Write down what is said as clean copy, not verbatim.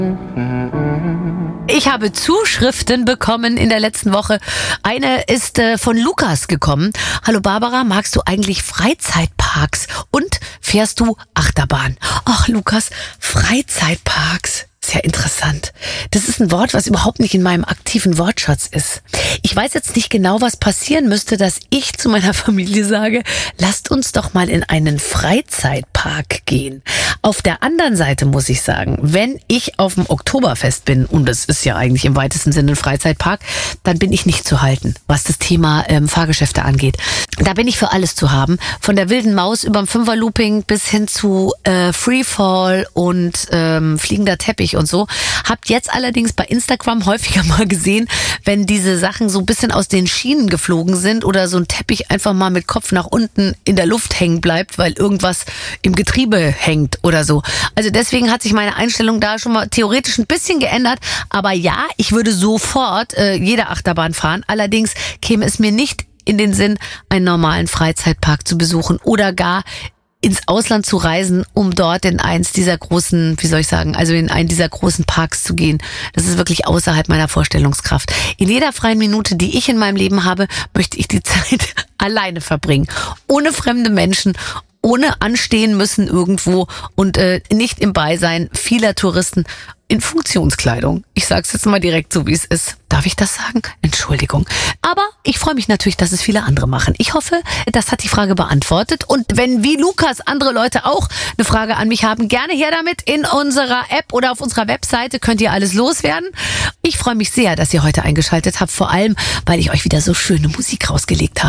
Ich habe Zuschriften bekommen in der letzten Woche. Eine ist von Lukas gekommen. Hallo Barbara, magst du eigentlich Freizeitparks und fährst du Achterbahn? Ach Lukas, Freizeitparks. Ist ja interessant. Das ist ein Wort, was überhaupt nicht in meinem aktiven Wortschatz ist. Ich weiß jetzt nicht genau, was passieren müsste, dass ich zu meiner Familie sage, lasst uns doch mal in einen Freizeitpark gehen. Auf der anderen Seite muss ich sagen, wenn ich auf dem Oktoberfest bin, und das ist ja eigentlich im weitesten Sinne ein Freizeitpark, dann bin ich nicht zu halten, was das Thema Fahrgeschäfte angeht. Da bin ich für alles zu haben. Von der wilden Maus überm Fünferlooping bis hin zu Freefall und fliegender Teppich und so. Habt jetzt allerdings bei Instagram häufiger mal gesehen, wenn diese Sachen so ein bisschen aus den Schienen geflogen sind oder so ein Teppich einfach mal mit Kopf nach unten in der Luft hängen bleibt, weil irgendwas im Getriebe hängt oder so. Also deswegen hat sich meine Einstellung da schon mal theoretisch ein bisschen geändert. Aber ja, ich würde sofort jede Achterbahn fahren. Allerdings käme es mir nicht in den Sinn, einen normalen Freizeitpark zu besuchen oder gar ins Ausland zu reisen, um dort in eins dieser großen, also in einen dieser großen Parks zu gehen. Das ist wirklich außerhalb meiner Vorstellungskraft. In jeder freien Minute, die ich in meinem Leben habe, möchte ich die Zeit alleine verbringen. Ohne fremde Menschen, ohne anstehen müssen irgendwo und nicht im Beisein vieler Touristen in Funktionskleidung. Ich sag's jetzt mal direkt so, wie es ist. Darf ich das sagen? Entschuldigung. Aber ich freue mich natürlich, dass es viele andere machen. Ich hoffe, das hat die Frage beantwortet. Und wenn wie Lukas andere Leute auch eine Frage an mich haben, gerne her damit. In unserer App oder auf unserer Webseite könnt ihr alles loswerden. Ich freue mich sehr, dass ihr heute eingeschaltet habt. Vor allem, weil ich euch wieder so schöne Musik rausgelegt habe.